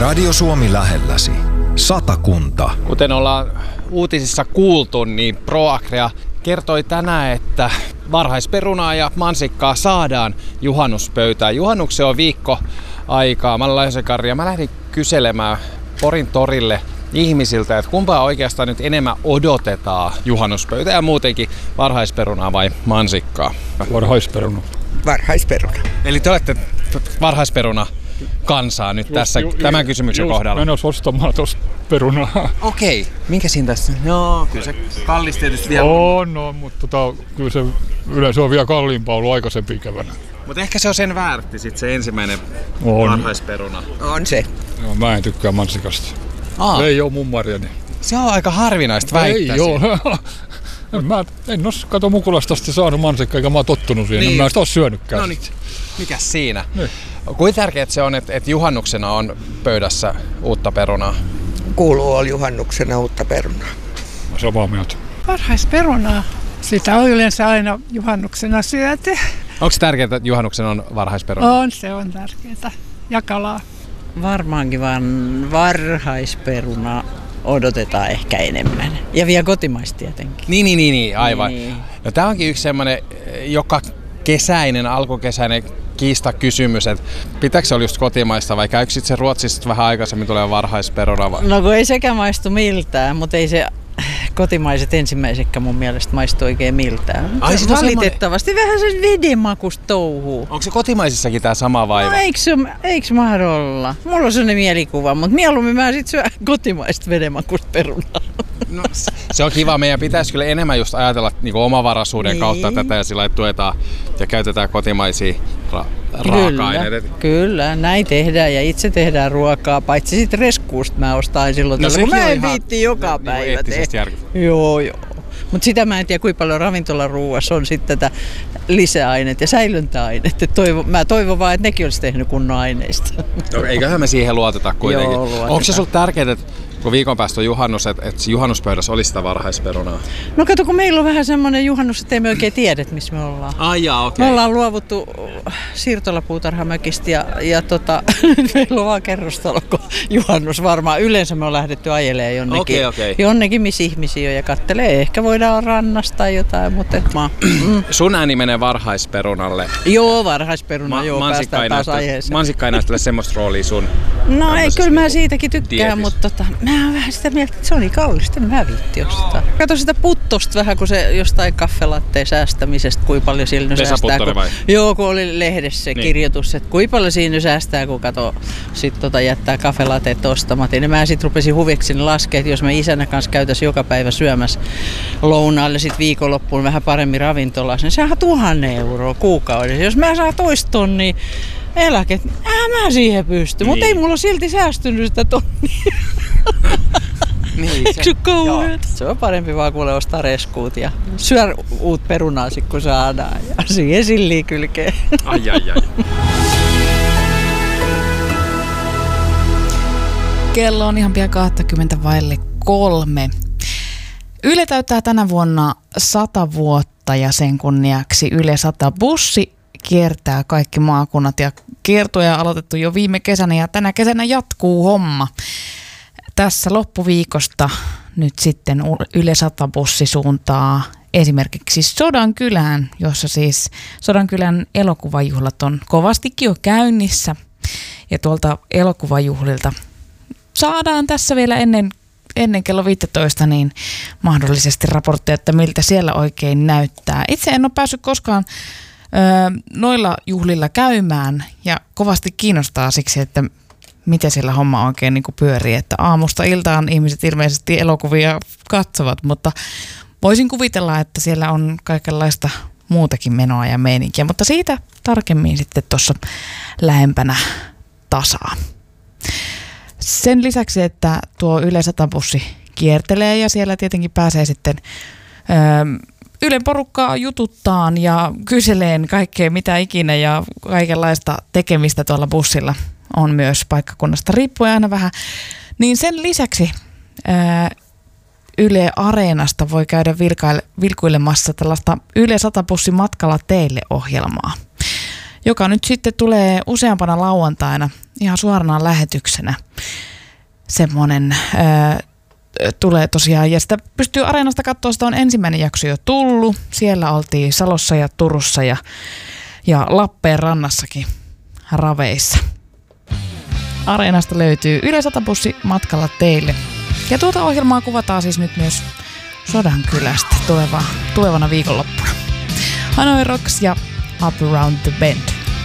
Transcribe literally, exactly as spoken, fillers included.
Radio Suomi lähelläsi. Satakunta. Kuten ollaan uutisissa kuultu, niin ProAgria kertoi tänään, että varhaisperunaa ja mansikkaa saadaan juhannuspöytään. Juhannuksen on viikko aikaa. Mä olen Laihos-Kari ja mä lähdin kyselemään Porin torille ihmisiltä, että kumpaa oikeastaan nyt enemmän odotetaan juhannuspöytä ja muutenkin varhaisperunaa vai mansikkaa? Varhaisperuna. Varhaisperuna. Eli te olette varhaisperuna kansaa nyt just, tässä ju, tämän kysymyksen just kohdalla. Menossa ostamaan tuosta perunaa. Okei. Minkä siinä tässä? No, kyllä se kallis tietysti vielä. On, no, mutta tota, kyllä se yleensä on vielä kalliimpaa ollut aikaisempi keväänä. Mutta ehkä se on sen väärti sit se ensimmäinen on. Varhaisperuna. On se. No, mä en tykkää mansikasta. Aa. Ei oo mun marjani. Se on aika harvinaista väittäisin. Ei joo. En, mä en oo kato Mukulasta asti saanut mansikkaa, eikä mä oon tottunut siihen. Niin. En mä sitä oo syönytkään. No niin. Mikäs siinä? Niin. Kuinka tärkeää se on, että, että juhannuksena on pöydässä uutta perunaa? Kuuluu olla juhannuksena uutta perunaa. Mä samaa mieltä. Varhaisperunaa. Sitä on yleensä aina juhannuksena syöty. Onko se tärkeää, että juhannuksena on varhaisperuna? On, se on tärkeää. Ja kalaa. Varmaankin vaan varhaisperuna odotetaan ehkä enemmän. Ja vielä kotimaista tietenkin. Niin, niin, niin, niin aivan. Niin. No, tämä onkin yksi semmoinen joka kesäinen, alkukesäinen kiistakysymys, että pitääkö se olla just kotimaista vai käykö sitten se Ruotsista vähän aikaisemmin tulee varhaisperuna? Vai? No kun ei sekä maistu miltään, mutta ei se kotimaiset ensimmäisetkään mun mielestä maistu oikein miltään. Ai, se valitettavasti semmoinen... vähän se vedenmakusta touhuu. Onko se kotimaisissakin tää sama vaiva? No eikö se eikö mahda olla? Mulla on sellainen mielikuva, mutta mieluummin mä sit syön kotimaista vedenmakusta perunaa. No, se on kiva. Meidän pitäisi kyllä enemmän just ajatella niin kuin omavaraisuuden niin. kautta tätä ja sillä tuetaan ja käytetään kotimaisia ra- raaka-aineita. Kyllä, näin tehdään ja itse tehdään ruokaa, paitsi sitten reskuusta mä ostan silloin, no, tällä, kun mä en viitti joka ne, päivä tehdä. Joo, joo. Mutta sitä mä en tiedä, kuinka paljon ravintolaruuassa on sitten tätä lisäaineet ja säilöntäaineet. Toivo, mä toivon vaan, että nekin olisi tehnyt kunnon aineista. No, eiköhän me siihen luoteta kuitenkin. Joo, luotetaan. Onko se sulla tärkeää, että kun viikon päästä on juhannus, että, että juhannuspöydässä olisi sitä varhaisperunaa? No kato, kun meillä on vähän semmoinen juhannus, että emme oikein tiedä, missä me ollaan. Ai jaa, okei. Me ollaan luovuttu siirtolapuutarhamökistä ja, ja tota, meillä on vaan kerrostalo, kun juhannus varmaan. Yleensä me on lähdetty ajelemaan jonnekin, okay, okay. jonnekin missä ihmisiä on ja kattelee. Ehkä voidaan rannasta tai jotain, mutta et mä... Mm. Sun ääni menee varhaisperunalle. Joo, varhaisperuna, Ma- joo, päästään taas aiheeseen. Mansikka ei näyttele semmoista roolia sun. No ei, kyllä mä siitäkin tykkään, dieetissä. mutta tota, mä oon vähän sitä mieltä, että se on niin kallista, en mä viitti ostaa. Kato sitä puttosta vähän, kun se jostain kaffelatteen säästämisestä, kuinka paljon sillä nyt säästää. Kun, vai? Joo, kun oli lehdessä se niin. kirjoitus, että kuinka paljon siinä nyt säästää, kun kato, sit tota jättää kaffelatteet ostamatta. Ja mä sit rupesin huviksi laskea, että jos me isänä kanssa käytäisiin joka päivä syömässä lounaalle sit viikonloppuun vähän paremmin ravintolassa, niin sehän on tuhannen euroa kuukaudessa. Jos mä saan toista tonnia eläket, ää mä siihen pysty, niin. Mutta ei mulla silti säästynyt sitä tonnia. Niin, Eikö se kauheeta? Se on parempi vaan kuule ostaa reskuut ja syö uut perunaa sit kun saadaan ja siihen silliin kylkeen. Ai ai ai. Kello on ihan pian kaksikymmentä vaille kolme. Yle täyttää tänä vuonna sata vuotta ja sen kunniaksi Yle sata bussi kiertää kaikki maakunnat ja kiertoja on aloitettu jo viime kesänä ja tänä kesänä jatkuu homma. Tässä loppuviikosta nyt sitten Yle sata bussi suuntaa esimerkiksi Sodankylään, jossa siis Sodankylän elokuvajuhlat on kovastikin jo käynnissä. Ja tuolta elokuvajuhlilta saadaan tässä vielä ennen, ennen kello viisitoista niin mahdollisesti raportteja, että miltä siellä oikein näyttää. Itse en ole päässyt koskaan ö, noilla juhlilla käymään ja kovasti kiinnostaa siksi, että miten siellä homma oikein niin kuin pyörii, että aamusta iltaan ihmiset ilmeisesti elokuvia katsovat, mutta voisin kuvitella, että siellä on kaikenlaista muutakin menoa ja meininkiä, mutta siitä tarkemmin sitten tuossa lähempänä tasaa. Sen lisäksi, että tuo Yle sata bussi kiertelee ja siellä tietenkin pääsee sitten ö, Ylen porukkaa jututtaan ja kyseleen kaikkea mitä ikinä ja kaikenlaista tekemistä tuolla bussilla on myös paikkakunnasta riippuen aina vähän, niin sen lisäksi ää, Yle Areenasta voi käydä vilkaile, vilkuilemassa tällaista Yle sata bussi matkalla teille -ohjelmaa. joka nyt sitten tulee useampana lauantaina ihan suorana lähetyksenä. Semmoinen ää, tulee tosiaan, ja sitä pystyy Areenasta katsoa, sitä on ensimmäinen jakso jo tullut. Siellä oltiin Salossa ja Turussa ja, ja Lappeenrannassakin raveissa. Areenasta löytyy Yle Sata Bussi matkalla teille. Ja tuota ohjelmaa kuvataan siis nyt myös Sodankylästä tuleva, tulevana viikonloppuna. Hanoi Rocks ja Up Around the Bend.